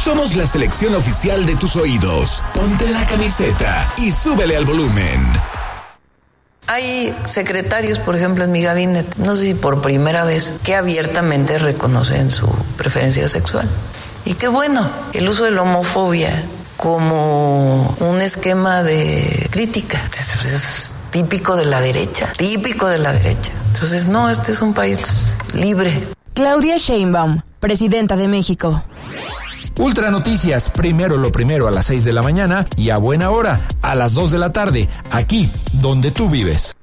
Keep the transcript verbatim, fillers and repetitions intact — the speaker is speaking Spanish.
Somos la selección oficial de tus oídos. Ponte la camiseta y súbele al volumen. Hay secretarios, por ejemplo, en mi gabinete, no sé si por primera vez, que abiertamente reconocen su preferencia sexual. Y qué bueno, el uso de la homofobia como un esquema de crítica. Es, es típico de la derecha, típico de la derecha. Entonces, no, este es un país libre. Claudia Sheinbaum, presidenta de México. Ultra Noticias, primero lo primero a las seis de la mañana y a buena hora, a las dos de la tarde, aquí donde tú vives.